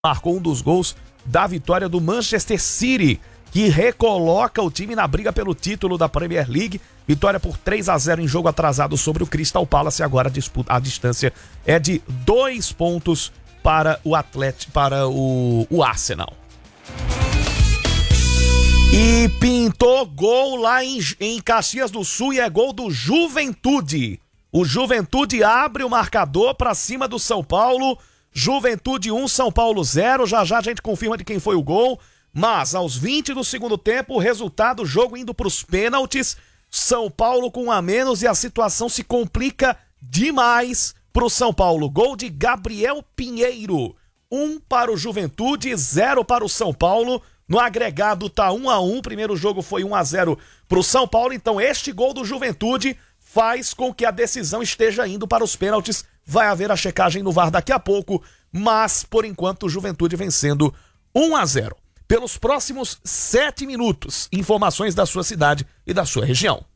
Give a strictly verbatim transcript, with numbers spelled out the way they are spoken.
marcou um dos gols da vitória do Manchester City, que recoloca o time na briga pelo título da Premier League. Vitória por três a zero em jogo atrasado sobre o Crystal Palace. Agora a, disputa, a distância é de dois pontos para o Atlético, para o, o Arsenal. E pintou gol lá em, em Caxias do Sul e é gol do Juventude. O Juventude abre o marcador para cima do São Paulo. Juventude um, São Paulo zero. Já já a gente confirma de quem foi o gol. Mas aos vinte do segundo tempo, o resultado, o jogo indo para os pênaltis. São Paulo com um a menos e a situação se complica demais para o São Paulo. Gol de Gabriel Pinheiro. Um para o Juventude, zero para o São Paulo. No agregado tá um a um. O primeiro jogo foi um a zero para o São Paulo. Então este gol do Juventude faz com que a decisão esteja indo para os pênaltis. Vai haver a checagem no V A R daqui a pouco, mas por enquanto o Juventude vencendo um a zero. Pelos próximos sete minutos, informações da sua cidade e da sua região.